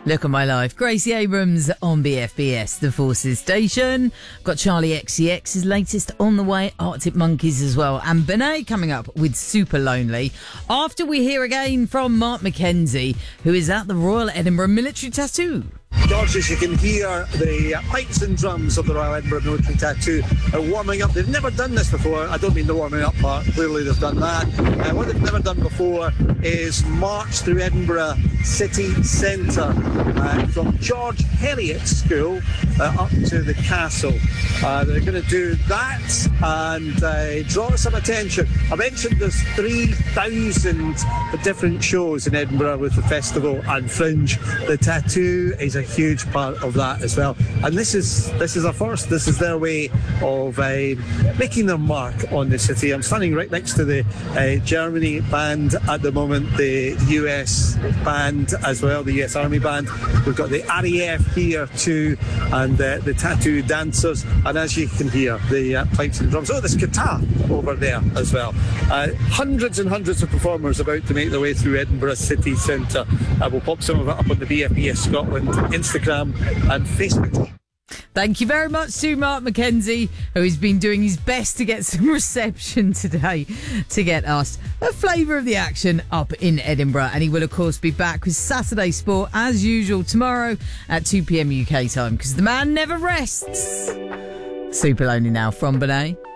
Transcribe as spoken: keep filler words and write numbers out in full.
Look at my life. Gracie Abrams on B F B S, the Forces Station. Got Charlie X C X's latest on the way, Arctic Monkeys as well. And Benet coming up with Super Lonely. After we hear again from Mark Mackenzie, who is at the Royal Edinburgh Military Tattoo. George, as you can hear, the pipes and drums of the Royal Edinburgh Military Tattoo are warming up. They've never done this before. I don't mean the warming up part. Clearly they've done that. Uh, what they've never done before is march through Edinburgh city centre uh, from George Heriot School uh, up to the castle. Uh, they're going to do that and uh, draw some attention. I mentioned there's three thousand different shows in Edinburgh with the festival and Fringe. The tattoo is a huge part of that as well, and this is this is a first. This is their way of uh, making their mark on the city. I'm standing right next to the uh, Germany band at the moment, the U S band as well, the U S Army band. We've got the R A F here too, and uh, the tattoo dancers, and as you can hear, the uh, pipes and drums. Oh, there's guitar over there as well. Uh, hundreds and hundreds of performers about to make their way through Edinburgh city centre. Uh, we'll pop some of it up on the B F B S Scotland Instagram and Facebook. Thank you very much to Mark Mackenzie, who has been doing his best to get some reception today to get us a flavour of the action up in Edinburgh. And he will, of course, be back with Saturday Sport as usual tomorrow at two p.m. U K time, because the man never rests. Super Lonely now from Benet.